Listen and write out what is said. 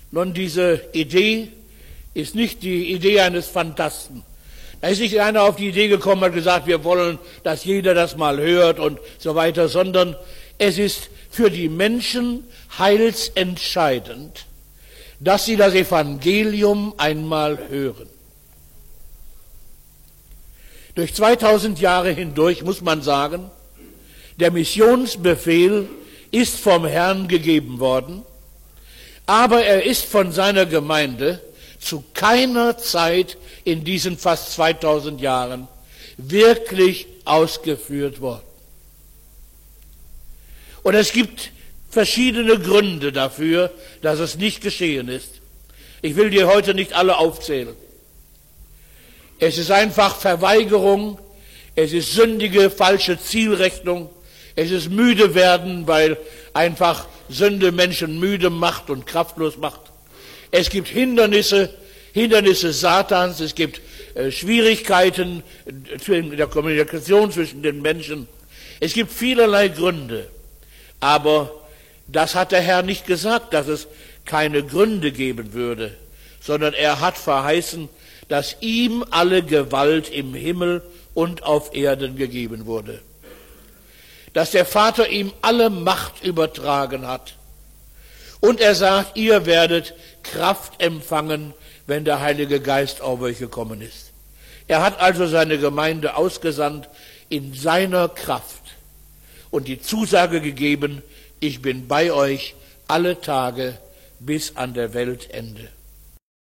Nun, diese Idee ist nicht die Idee eines Phantasten. Da ist nicht einer auf die Idee gekommen und hat gesagt, wir wollen, dass jeder das mal hört und so weiter, sondern es ist für die Menschen heilsentscheidend, dass sie das Evangelium einmal hören. Durch 2000 Jahre hindurch muss man sagen, der Missionsbefehl ist vom Herrn gegeben worden, aber er ist von seiner Gemeinde zu keiner Zeit in diesen fast 2000 Jahren wirklich ausgeführt worden. Und es gibt verschiedene Gründe dafür, dass es nicht geschehen ist. Ich will dir heute nicht alle aufzählen. Es ist einfach Verweigerung, es ist sündige, falsche Zielrechnung, es ist müde werden, weil einfach Sünde Menschen müde macht und kraftlos macht. Es gibt Hindernisse Satans, es gibt Schwierigkeiten in der Kommunikation zwischen den Menschen. Es gibt vielerlei Gründe, aber das hat der Herr nicht gesagt, dass es keine Gründe geben würde, sondern er hat verheißen, dass ihm alle Gewalt im Himmel und auf Erden gegeben wurde. Dass der Vater ihm alle Macht übertragen hat. Und er sagt, ihr werdet Kraft empfangen, wenn der Heilige Geist auf euch gekommen ist. Er hat also seine Gemeinde ausgesandt in seiner Kraft und die Zusage gegeben, ich bin bei euch alle Tage bis an der Weltende.